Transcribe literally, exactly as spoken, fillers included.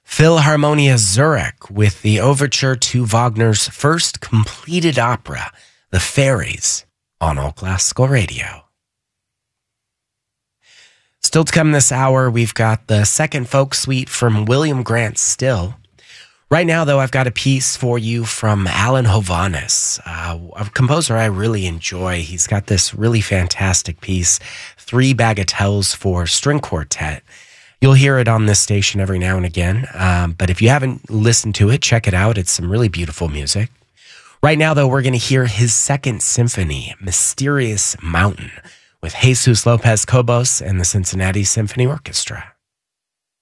Philharmonia Zurich with the overture to Wagner's first completed opera, The Fairies, on All Classical Radio. Still to come this hour, we've got the second folk suite from William Grant Still. Right now, though, I've got a piece for you from Alan Hovhaness, uh, a composer I really enjoy. He's got this really fantastic piece, Three Bagatelles for String Quartet. You'll hear it on this station every now and again, um, but if you haven't listened to it, check it out. It's some really beautiful music. Right now, though, we're going to hear his second symphony, Mysterious Mountain, with Jesus Lopez Cobos and the Cincinnati Symphony Orchestra.